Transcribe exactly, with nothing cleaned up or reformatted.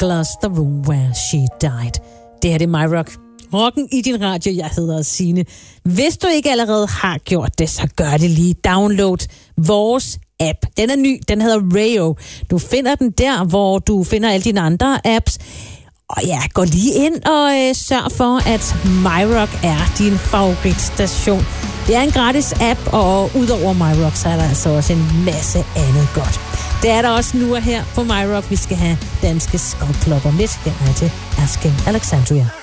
Glass, the room where she died. Det her det er My Rock. Rocken i din radio. Jeg hedder Signe. Hvis du ikke allerede har gjort det, så gør det lige. Download vores app. Den er ny. Den hedder Rayo. Du finder den der, hvor du finder alle dine andre apps. Og ja, gå lige ind og øh, sørg for, at My Rock er din favoritstation. Det er en gratis app, og udover My Rock, så er der altså også en masse andet godt. Det er der også nu og her på My Rock. Vi skal have danske skovklopper midt her til Asking Alexandria.